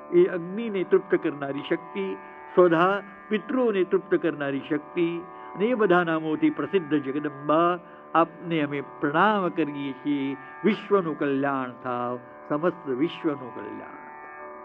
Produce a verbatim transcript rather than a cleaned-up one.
એ અગ્નિને તૃપ્ત કરનારી શક્તિ, સ્વધા પિતૃઓને તૃપ્ત કરનારી શક્તિ અને એ બધા નામોથી પ્રસિદ્ધ જગદંબા, આપને અમે પ્રણામ કરીએ છીએ. વિશ્વનું કલ્યાણ થાવ, સમસ્ત વિશ્વનું કલ્યાણ.